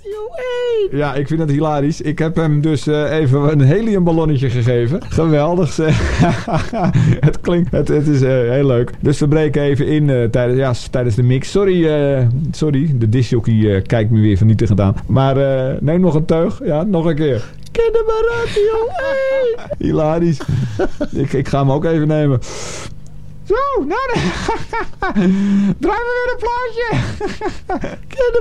1. Ja, ik vind het hilarisch. Ik heb hem dus even een heliumballonnetje gegeven. Geweldig zeg. Het is heel leuk. Dus we breken even in tijdens de mix. Sorry, de discjockey kijkt me weer vernietigend aan. Maar neem nog een teug. Ja, nog een keer. Kinderradio 1. Hilarisch. Ik ga hem ook even nemen. Zo, nou, draai me weer een plaatje.